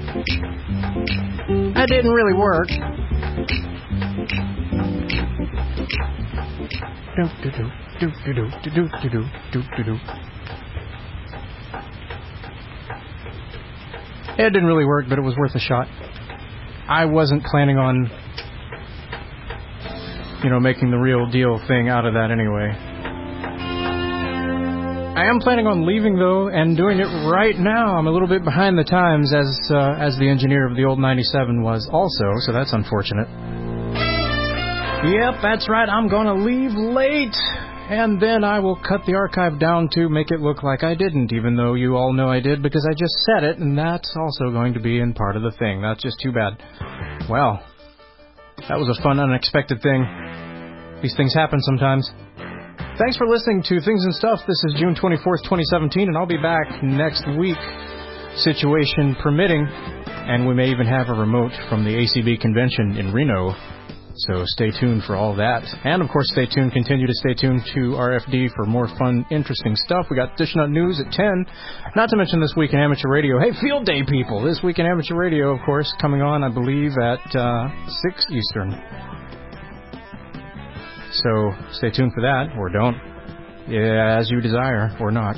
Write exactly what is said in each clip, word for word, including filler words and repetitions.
That didn't really work. It didn't really work, but it was worth a shot. I wasn't planning on, you know, making the real deal thing out of that anyway. I am planning on leaving, though, and doing it right now. I'm a little bit behind the times, as uh, as the engineer of the old ninety-seven was also, so that's unfortunate. Yep, that's right. I'm going to leave late, and then I will cut the archive down to make it look like I didn't, even though you all know I did because I just said it, and that's also going to be in part of the thing. That's just too bad. Well, that was a fun, unexpected thing. These things happen sometimes. Thanks for listening to Things and Stuff. This is June twenty-fourth, twenty seventeen, and I'll be back next week, situation permitting, and we may even have a remote from the A C B convention in Reno. So stay tuned for all that. And, of course, stay tuned. Continue to stay tuned to R F D for more fun, interesting stuff. We got Dish Nut News at ten. Not to mention This Week in Amateur Radio. Hey, Field Day people! This Week in Amateur Radio, of course, coming on, I believe, at uh, six Eastern. So stay tuned for that, or don't. Yeah, as you desire, or not.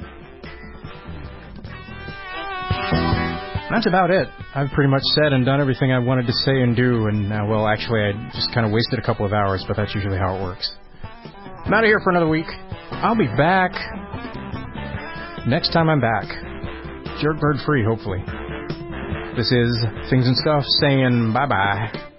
That's about it. I've pretty much said and done everything I wanted to say and do, and, uh, well, actually, I just kind of wasted a couple of hours, but that's usually how it works. I'm out of here for another week. I'll be back next time I'm back. Jerk bird free, hopefully. This is Things and Stuff saying bye-bye.